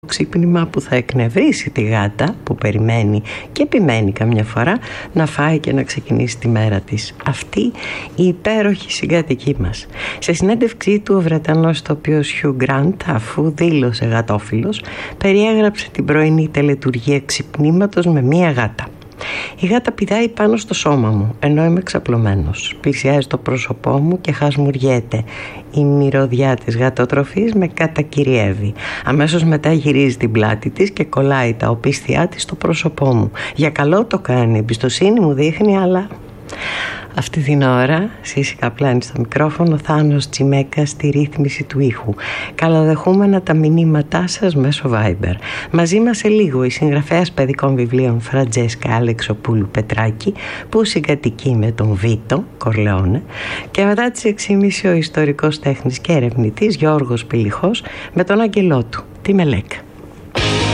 ξύπνημα που θα εκνευρίσει τη γάτα που περιμένει και επιμένει καμιά φορά να φάει και να ξεκινήσει τη μέρα της. Αυτή η υπέροχη συγκατοική μας. Σε συνέντευξή του, ο Βρετανός ηθοποιός Hugh Grant, αφού δήλωσε γατόφιλος, περιέγραψε την πρωινή τελετουργία ξυπνήματος με μία γάτα. Η γάτα πηδάει πάνω στο σώμα μου, ενώ είμαι ξαπλωμένος. Πλησιάζει το πρόσωπό μου και χασμουριέται. Η μυρωδιά της γατοτροφής με κατακυριεύει. Αμέσως μετά γυρίζει την πλάτη της και κολλάει τα οπίσθιά της στο πρόσωπό μου. Για καλό το κάνει, εμπιστοσύνη μου δείχνει, αλλά... Αυτή την ώρα, σύσσικα πλάνη στο μικρόφωνο, Θάνος Τσιμέκας στη ρύθμιση του ήχου. Καλοδεχούμενα τα μηνύματά σας μέσω Viber. Μαζί μας σε λίγο η συγγραφέας παιδικών βιβλίων Φραντζέσκα Αλεξοπούλου Πετράκη, που συγκατοικεί με τον Βίτο Κορλεόνε, και μετά τις 6.30 ο ιστορικός τέχνης και ερευνητής Γιώργος Πηλιχός με τον άγγελό του, τη Μελέκα.